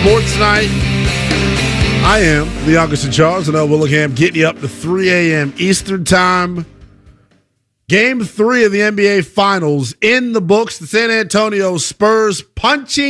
Sports tonight. I am the August and Charles, and Willingham, getting you up to 3 a.m. Eastern Time. Game 3 of the NBA Finals in the books. The San Antonio Spurs punching